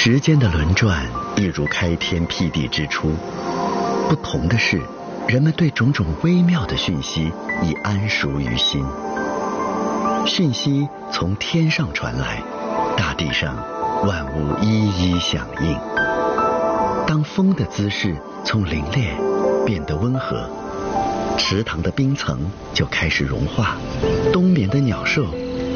时间的轮转一如开天辟地之初，不同的是，人们对种种微妙的讯息已谙熟于心。讯息从天上传来，大地上万物一一响应。当风的姿势从凛冽变得温和，池塘的冰层就开始融化，冬眠的鸟兽